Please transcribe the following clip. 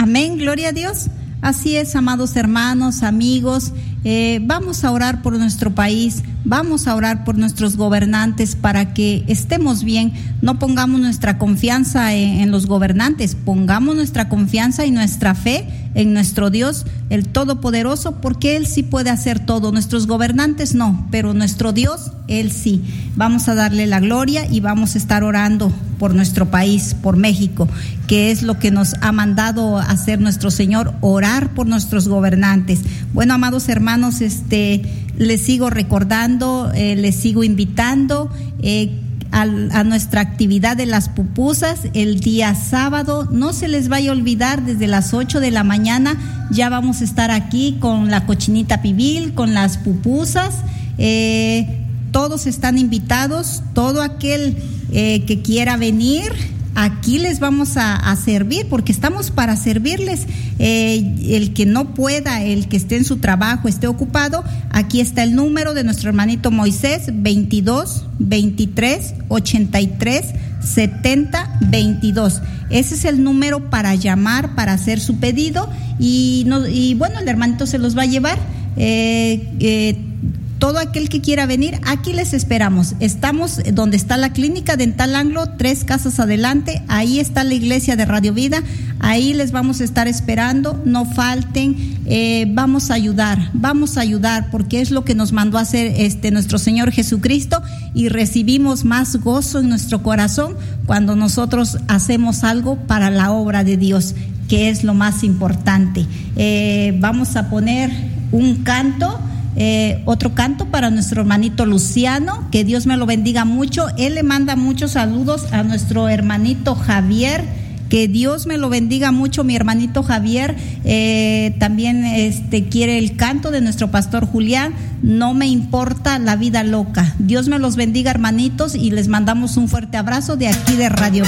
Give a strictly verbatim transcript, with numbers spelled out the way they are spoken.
Amén, gloria a Dios. Así es, amados hermanos, amigos, eh, vamos a orar por nuestro país, vamos a orar por nuestros gobernantes para que estemos bien. No pongamos nuestra confianza en, en los gobernantes, pongamos nuestra confianza y nuestra fe en nuestro Dios, el Todopoderoso, porque Él sí puede hacer todo. Nuestros gobernantes no, pero nuestro Dios, Él sí. Vamos a darle la gloria y vamos a estar orando por nuestro país, por México, que es lo que nos ha mandado hacer nuestro Señor, orar por nuestros gobernantes. Bueno, amados hermanos, este, les sigo recordando, eh, les sigo invitando eh, a, a nuestra actividad de las pupusas el día sábado. No se les vaya a olvidar, desde las ocho de la mañana ya vamos a estar aquí con la cochinita pibil, con las pupusas. Eh, todos están invitados, todo aquel eh, que quiera venir. Aquí les vamos a, a servir, porque estamos para servirles. Eh, el que no pueda, el que esté en su trabajo, esté ocupado, aquí está el número de nuestro hermanito Moisés: veintidós, veintitrés, ochenta y tres, setenta, veintidós. Ese es el número para llamar, para hacer su pedido, y, no, y bueno, el hermanito se los va a llevar. Eh, eh, Todo aquel que quiera venir, aquí les esperamos. Estamos donde está la Clínica Dental Anglo, tres casas adelante. Ahí está la iglesia de Radio Vida. Ahí les vamos a estar esperando. No falten. Eh, vamos a ayudar, vamos a ayudar, porque es lo que nos mandó a hacer este nuestro Señor Jesucristo, y recibimos más gozo en nuestro corazón cuando nosotros hacemos algo para la obra de Dios, que es lo más importante. Eh, vamos a poner un canto. Eh, otro canto para nuestro hermanito Luciano, que Dios me lo bendiga mucho. Él le manda muchos saludos a nuestro hermanito Javier, que Dios me lo bendiga mucho, mi hermanito Javier. Eh, también este quiere el canto de nuestro pastor Julián, No me importa la vida loca. Dios me los bendiga, hermanitos, y les mandamos un fuerte abrazo de aquí de Radio